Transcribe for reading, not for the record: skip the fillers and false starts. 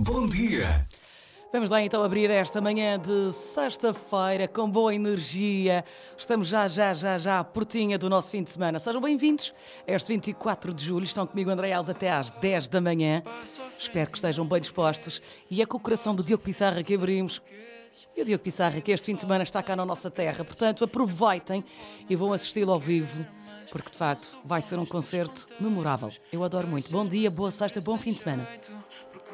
Bom dia! Vamos lá então abrir esta manhã de sexta-feira com boa energia. Estamos já à portinha do nosso fim de semana. Sejam bem-vindos a este 24 de julho. Estão comigo André Alves até às 10 da manhã. Espero que estejam bem dispostos. E é com o coração do Diogo Pissarra que abrimos. E o Diogo Pissarra que este fim de semana está cá na nossa terra. Portanto, aproveitem e vão assisti-lo ao vivo. Porque, de facto, vai ser um concerto memorável. Eu adoro muito. Bom dia, boa sexta, bom fim de semana.